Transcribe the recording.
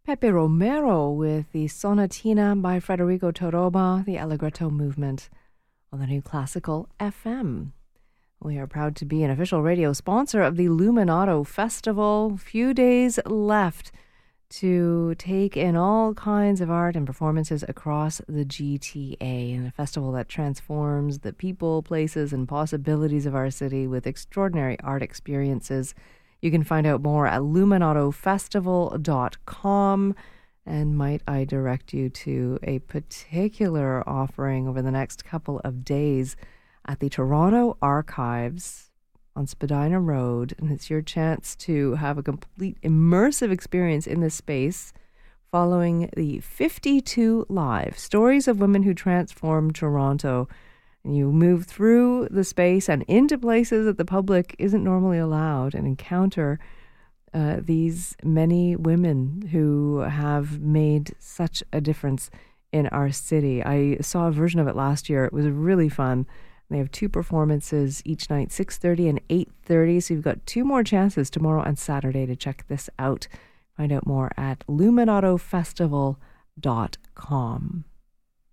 Pepe Romero with the Sonatina by Federico Toroba, the Allegretto movement on the New Classical FM. We are proud to be an official radio sponsor of the Luminato Festival. Few days left to take in all kinds of art and performances across the GTA, and a festival that transforms the people, places, and possibilities of our city with extraordinary art experiences. You can find out more at luminatofestival.com. And might I direct you to a particular offering over the next couple of days at the Toronto Archives on Spadina Road. And it's your chance to have a complete immersive experience in this space following the 52 Live Stories of Women Who Transformed Toronto. And you move through the space and into places that the public isn't normally allowed and encounter these many women who have made such a difference in our city. I saw a version of it last year. It was really fun. They have 2 performances each night, 6:30 and 8:30. So you've got 2 more chances tomorrow and Saturday to check this out. Find out more at luminatofestival.com.